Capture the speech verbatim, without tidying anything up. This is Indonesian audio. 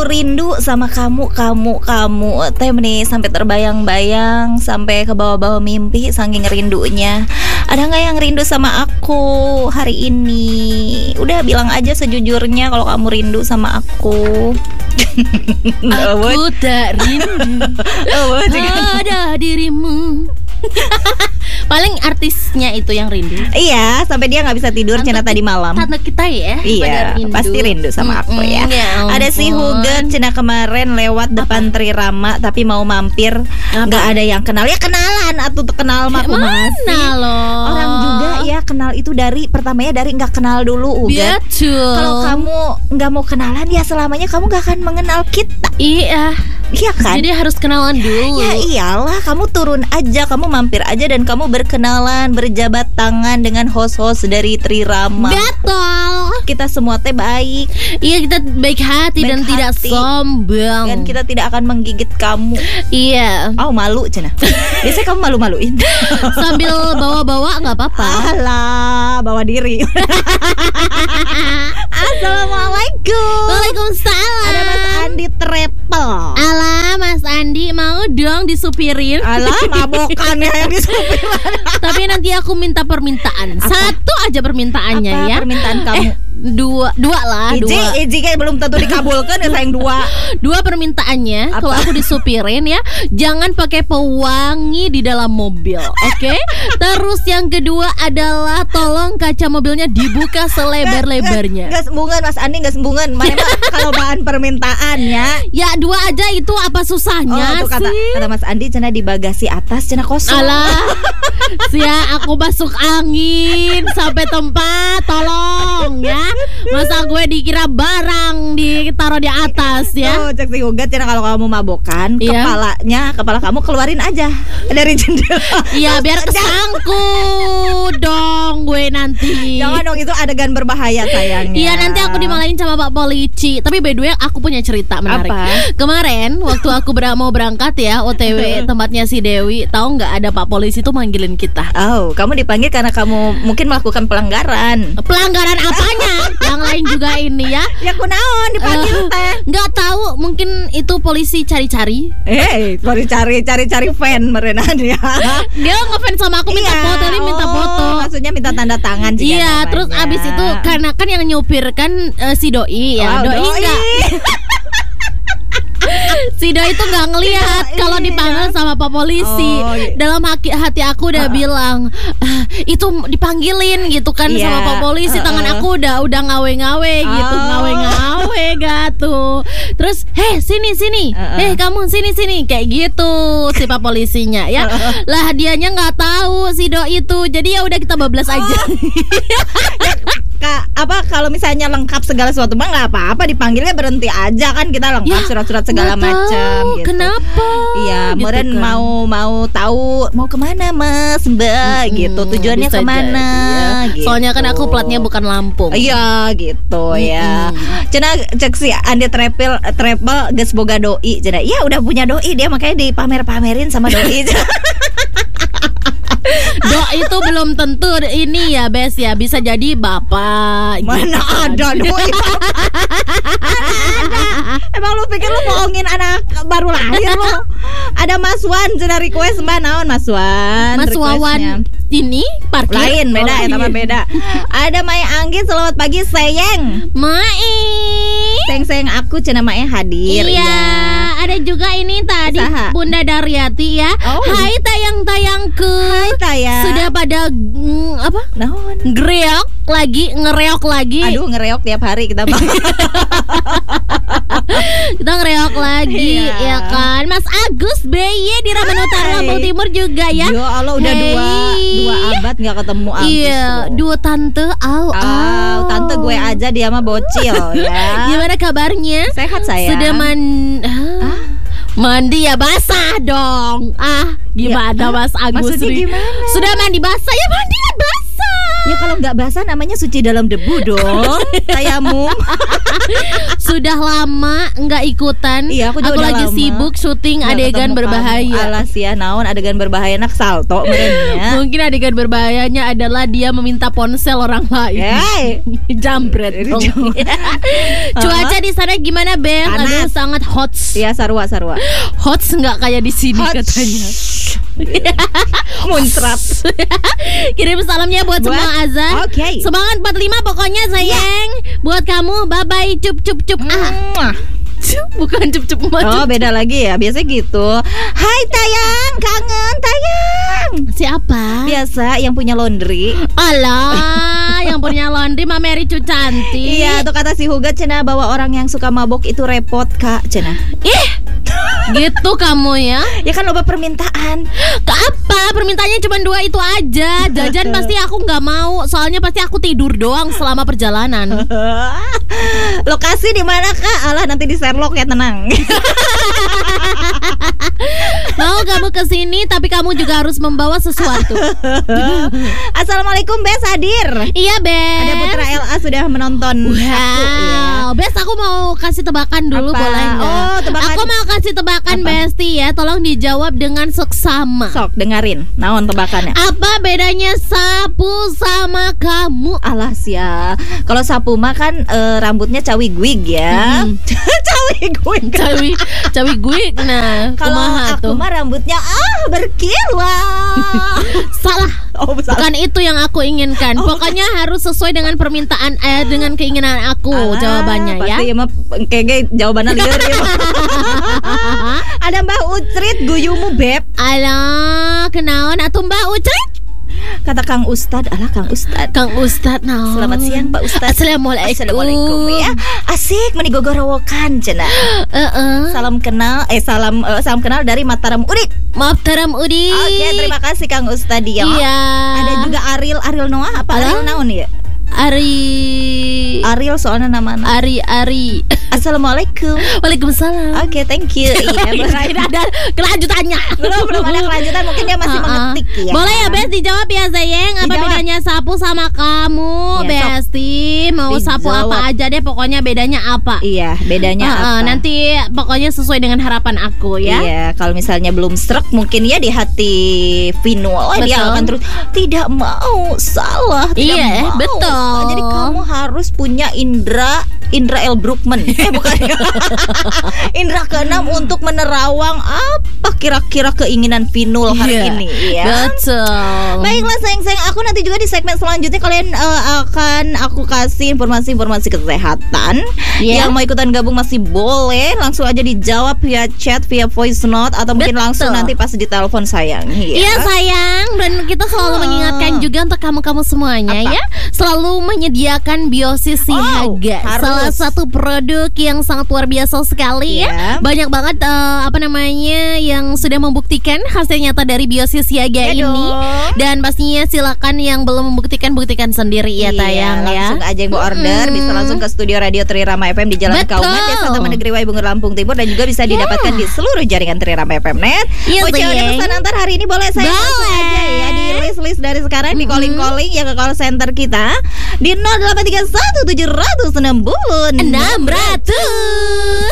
rindu sama kamu, kamu, kamu. Teh nih sampai terbayang-bayang, sampai ke bawah-bawah mimpi saking rindunya. Ada nggak yang rindu sama aku hari ini? Udah bilang aja sejujurnya kalau kamu rindu sama aku. Aku tak rindu ada dirimu. Paling artisnya itu yang rindu. Iya, sampai dia nggak bisa tidur cina tadi malam. Tante kita ya. Iya, rindu. Pasti rindu sama aku ya. Mm, ya ada si Hugen cina kemarin lewat depan Trirama tapi mau mampir, nggak ada yang kenal. Ya kenalan atau kenal mah mana loh. Orang juga ya kenal itu dari pertamanya dari nggak kenal dulu Ugen. Betul. Kalau kamu nggak mau kenalan ya selamanya kamu nggak akan mengenal kita. Iya. Iya kan? Jadi harus kenalan dulu. Ya iyalah, kamu turun aja, kamu mampir aja dan kamu berkenalan, berjabat tangan dengan host-host dari Trirama. Betul. Kita semua teh baik. Iya, kita baik hati Baik dan hati. tidak sombong. Dan kita tidak akan menggigit kamu. Iya. Oh malu cina. Biasanya kamu malu-maluin. Sambil bawa-bawa nggak apa-apa. Alah, bawa diri. Assalamualaikum. Waalaikumsalam. Ada Mas Andi Travel. Alah, Mas Andi mau dong disupirin. Alah, mabokan ya yang disupirin. Tapi nanti aku minta permintaan. Apa? Satu aja permintaannya Apa ya. permintaan kamu? Eh, dua, dua lah, Iji, dua. Iji kayak belum tentu dikabulkan ya sayang dua. Dua permintaannya Apa? kalau aku disupirin ya, jangan pakai pewangi di dalam mobil, oke? Terus yang kedua adalah tolong kaca mobilnya dibuka selebar-lebarnya. Gak sembungan Mas Andi, gak sembungan. Mana mah kalau bahan permintaannya. Ya dua aja itu apa susahnya Oh, tuh kata, sih? kata Mas Andi cina di bagasi atas cina kosong. Alah, sia aku masuk angin sampai tempat, tolong ya. Masa gue dikira barang ditaruh di atas ya? Oh, cek si Ugat cina kalau kamu mabokan, Iya. kepalanya, kepala kamu keluarin aja dari jendela. Iya biar kesangkut dong gue nanti. Jangan dong, itu adegan berbahaya sayangnya. Iya nanti aku dimalain sama Pak Polisi. Tapi by the way aku punya cerita menarik. Apa? Kemarin waktu aku ber- mau berangkat ya O T W tempatnya si Dewi, tahu nggak ada Pak Polisi tuh manggilin kita. Oh, kamu dipanggil karena kamu mungkin melakukan pelanggaran. Pelanggaran apanya? Yang lain juga ini ya. Ya kunaon dipanggil Eh, teh. nggak tahu, mungkin itu polisi cari-cari. Eh, cari cari cari cari fan merena dia. Dia ngefans sama aku, minta Iya, foto, dia minta oh, foto. Maksudnya minta tanda tangan juga Iya, namanya. terus abis itu karena kan yang nyupir kan eh, si Doi ya, Wow, Doi doi. enggak. Si Doi itu nggak ngelihat Iya, kalau iya. dipanggil sama Pak Polisi. Oh, iya. Dalam hati, hati aku udah bilang "Ah, itu dipanggilin gitu kan Iya, sama Pak Polisi. Tangan uh-uh. aku udah udah ngawe-ngawe gitu, Oh. ngawe-ngawe gitu. Terus, heh sini sini, Uh-uh. heh kamu sini sini kayak gitu si Pak Polisinya ya. Lah dianya nggak tahu si Doi itu, jadi ya udah kita bablas aja. Kak, apa kalau misalnya lengkap segala sesuatu mah nggak apa-apa, dipanggilnya berhenti aja kan, kita lengkap Ya, surat-surat segala nggak tahu macam gitu. kenapa Iya, gitu kemudian kan. mau mau tahu mau kemana Mas Mbak gitu, tujuannya bisa kemana? jadi, ya. Gitu. Soalnya kan aku platnya bukan Lampung. Iya gitu ya. Mm-mm. Cina cek si Andi Travel Travel geus boga doi. Cina iya udah punya doi dia, makanya dipamer-pamerin sama doi. Do itu belum tentu ini ya Bes ya, bisa jadi bapak. Mana gitu kan. ada doi? Mana ada? Emang lu pikir lu bohongin anak baru lahir lu? Ada Mas Wan cina request Mbak naon Mas Wan? Mas requestnya. Wawan ini parkir Lain beda Oh, ya sama iya. beda. Ada Maya Anggi selamat pagi sayang. Mai. Sayang-sayang aku cina Maya hadir. Iya, ada juga ini tadi Saha? Bunda Daryati ya. Oh. Hai tayang-tayangku. Hai Taya. Sudah pada mm, apa? naon? Ngereok lagi, ngereok lagi. Aduh ngereok tiap hari kita bang. Kita ngereok lagi Iya. ya kan. Mas Agus B Y di Raman Utara Hai. Lampung Timur juga ya. Ya Allah udah Hey. dua dua abad nggak ketemu Agus. Iya, loh. dua tante au Oh, tante gue aja dia mah bocil ya. Gimana kabarnya? Sehat saya. Sudah man ah, mandi ya basah dong. Ah, gimana Ya, Mas Agus? maksudnya Ri? gimana? Sudah mandi basah ya mandi ya basah. Ya kalau nggak basah namanya suci dalam debu dong. Tayamum. Sudah lama nggak ikutan. Iya, aku juga udah lagi lama sibuk syuting nggak adegan ketemu berbahaya. kamu. Alas ya, naon adegan berbahaya nak salto merenya. Mungkin adegan berbahayanya adalah dia meminta ponsel orang lain. Hey. Jambret dong. Cuaca di sana gimana, Bel? Aduh, Panas. sangat hot. Ya sarua sarua. Hot nggak kayak di sini Hot. katanya. Muncrat. Kirim salamnya buat, Buat- semua Azan. Oke. Semangat empat puluh lima pokoknya sayang. Buat kamu, bye bye, cup cup cup. Ah, Mwah. bukan cup cup mah, Oh cup. beda lagi ya, biasanya gitu. Hai Tayang, kangen Tayang. Siapa? Biasa yang punya laundry. Alah, yang punya laundry Mama Mary Cu cantik. Iya, tuh kata si Huga cena bahwa orang yang suka mabok itu repot kak cena. Ih, gitu kamu ya. Ya kan loba permintaan. Ke apa? Permintaannya cuma dua itu aja. Jajan pasti aku nggak mau. Soalnya pasti aku tidur doang selama perjalanan. Lokasi di mana kak? Alah nanti di Sherlock ya, tenang. Mau kamu kesini tapi kamu juga harus membawa sesuatu. Assalamualaikum Bes hadir. Iya, Bes. Ada Putra L A sudah menonton aku ya. Wow, Bes aku mau kasih tebakan dulu, Apa? boleh nggak? Oh, tebakan. Aku mau kasih tebakan, Apa? Besti ya. Tolong dijawab dengan seksama. Sok dengerin, naon tebakannya. Apa bedanya sapu sama kamu? Alas ya. Kalau sapu mah kan eh, rambutnya cawi guig ya. Mhm. Cawi guig. Cawi, cawi gue. Nah, Kalau kumaha aku tuh? mah rambutnya ah berkilau. Salah. Oh, besar. Bukan itu yang aku inginkan. Pokoknya harus sesuai dengan permintaan eh dengan keinginan aku Alah, jawabannya ya. pasti mah kege jawabannya liar ya. Ada Mbah Ucrit guyumu beb. Alah, kenaon atuh Mbak Ucrit? Kata Kang Ustad, alah Kang Ustad. Kang Ustad naon? Selamat siang Pak Ustad. Assalamualaikum. Assalamualaikum ya. Asik menigogorowokan cenah. Heeh. Salam kenal eh salam eh, salam kenal dari Mataram Udik. Maaf Taram Udi. Oke, terima kasih Kang Ustad ya. Iya. Ada juga Ariel Ariel Noah apa Alah. Ariel naon ya? Ari Ariel soalnya nama. Ari Ari. Assalamualaikum. Waalaikumsalam. Oke, thank you. Iya, Kirain ada kelanjutannya. belum belum ada kelanjutan, mungkin dia masih Uh-uh. mengetik ya. Boleh ya Bes dijawab ya sayang. Apa Dijawab. bedanya sapu sama kamu Ya, sok. Besti? Mau sapu Dijawab. apa aja deh, pokoknya bedanya apa? Iya, bedanya Uh-uh, apa? Nanti pokoknya sesuai dengan harapan aku ya. Iya, kalau misalnya belum srek mungkin ya di hati Vinul dia Betul. akan terus tidak mau salah, tidak Iya, mau. betul. Jadi kamu harus punya indra Indra L. Brookman. Eh bukan. Indra keenam untuk menerawang apa kira-kira keinginan Vinul hari Iya, ini ya. Betul. Baiklah sayang-sayang, aku nanti juga di segmen selanjutnya kalian eh, akan aku kasih informasi-informasi kesehatan. Iya. Yang mau ikutan gabung masih boleh, langsung aja dijawab via chat, via voice note atau mungkin Betul. langsung nanti pas di telepon sayang. Iya sayang, dan kita selalu Ah. mengingatkan juga untuk kamu-kamu semuanya Apa? ya, selalu menyediakan Biosis Siaga, harus. salah satu produk yang sangat luar biasa sekali Iya. ya. Banyak banget eh, apa namanya yang sudah membuktikan hasil nyata dari Biosis Siaga Iya ini. dong. Dan pastinya silakan yang belum membuktikan buktikan sendiri ya Iya, tayang ya. langsung aja yang mau order Mm-mm. bisa langsung ke studio Radio Trirama F M di Jalan Betul. Kauman, Desa Taman Negeri Waibungur, Lampung Timur, dan juga bisa Yeah. didapatkan di seluruh jaringan Trirama F M net. Iya, Oce, ada sayang. pesan antar hari ini boleh saya langsung Boleh. aja ya di list-list dari sekarang di calling-calling ya ke call center kita di nol delapan tiga satu tujuh nol nol enam nol enam ratus